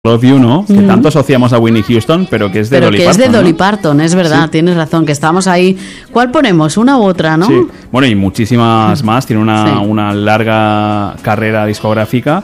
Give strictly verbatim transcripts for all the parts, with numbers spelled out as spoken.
Love You, ¿no? Que mm. tanto asociamos a Whitney Houston, pero que es de pero Dolly que Parton. Pero que es de Dolly ¿no? Parton, es verdad, sí. Tienes razón, que estamos ahí. ¿Cuál ponemos? ¿Una u otra, no? Sí. Bueno, y muchísimas más. Tiene una, sí. una larga carrera discográfica.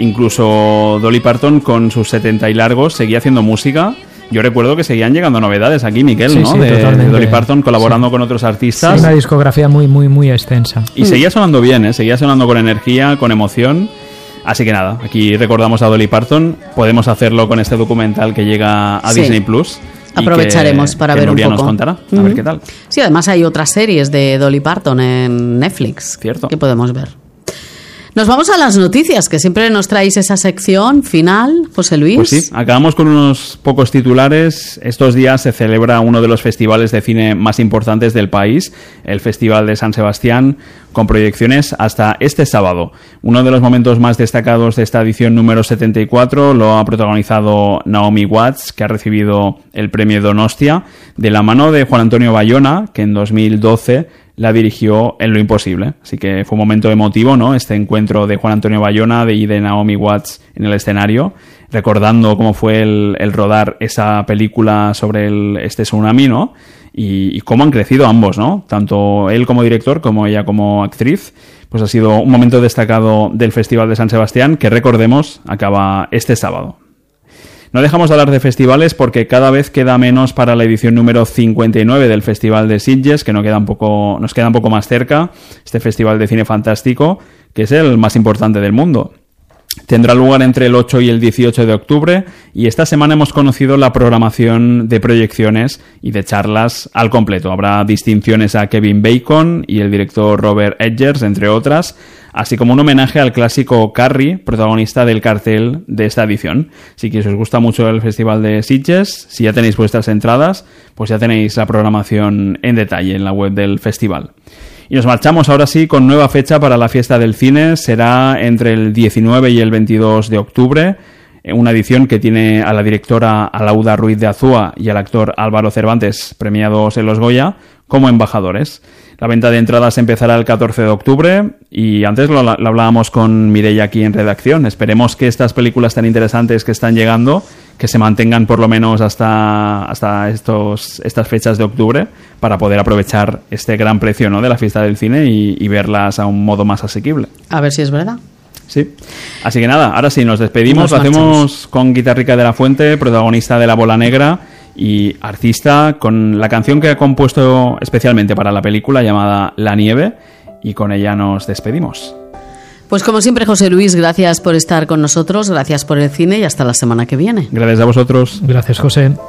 Incluso Dolly Parton, con sus setenta y largos, seguía haciendo música. Yo recuerdo que seguían llegando novedades aquí, Miquel, sí, ¿no? Sí, de, de Dolly Parton colaborando sí. con otros artistas. Sí, una discografía muy, muy, muy extensa. Y mm. seguía sonando bien, ¿eh? Seguía sonando con energía, con emoción. Así que nada, aquí recordamos a Dolly Parton. Podemos hacerlo con este documental que llega a sí. Disney Plus. Aprovecharemos que, para que ver Nuria un poco. nos contará, a mm-hmm. ver qué tal. Sí, además hay otras series de Dolly Parton en Netflix. Cierto. Que podemos ver. Nos vamos a las noticias, que siempre nos traéis esa sección final, José Luis. Pues sí, acabamos con unos pocos titulares. Estos días se celebra uno de los festivales de cine más importantes del país, el Festival de San Sebastián, con proyecciones hasta este sábado. Uno de los momentos más destacados de esta edición número setenta y cuatro lo ha protagonizado Naomi Watts, que ha recibido el premio Donostia, de la mano de Juan Antonio Bayona, que en dos mil doce la dirigió en Lo Imposible. Así que fue un momento emotivo, ¿no? Este encuentro de Juan Antonio Bayona de, y de Naomi Watts en el escenario, recordando cómo fue el, el rodar esa película sobre el, este tsunami, ¿no? Y, y cómo han crecido ambos, ¿no? Tanto él como director, como ella como actriz. Pues ha sido un momento destacado del Festival de San Sebastián, que recordemos, acaba este sábado. No dejamos de hablar de festivales porque cada vez queda menos para la edición número cincuenta y nueve del Festival de Sitges, que nos queda un poco, nos queda un poco más cerca, este festival de cine fantástico, que es el más importante del mundo. Tendrá lugar entre el ocho y el dieciocho de octubre y esta semana hemos conocido la programación de proyecciones y de charlas al completo. Habrá distinciones a Kevin Bacon y el director Robert Eggers, entre otras, así como un homenaje al clásico Carrie, protagonista del cartel de esta edición. Así que si os gusta mucho el Festival de Sitges, si ya tenéis vuestras entradas, pues ya tenéis la programación en detalle en la web del festival. Y nos marchamos ahora sí con nueva fecha para la fiesta del cine. Será entre el diecinueve y el veintidós de octubre. Una edición que tiene a la directora Alauda Ruiz de Azúa y al actor Álvaro Cervantes, premiados en los Goya, como embajadores. La venta de entradas empezará el catorce de octubre y antes lo, lo hablábamos con Mireia aquí en redacción. Esperemos que estas películas tan interesantes que están llegando, que se mantengan por lo menos hasta, hasta estos, estas fechas de octubre para poder aprovechar este gran precio, ¿no?, de la fiesta del cine y, y verlas a un modo más asequible. A ver si es verdad. Sí. Así que nada, ahora sí, nos despedimos. Nos lo hacemos con Guitarrica de la Fuente, protagonista de La Bola Negra y artista, con la canción que ha compuesto especialmente para la película llamada La Nieve, y con ella nos despedimos. Pues como siempre, José Luis, gracias por estar con nosotros, gracias por el cine y hasta la semana que viene. Gracias a vosotros. Gracias, José.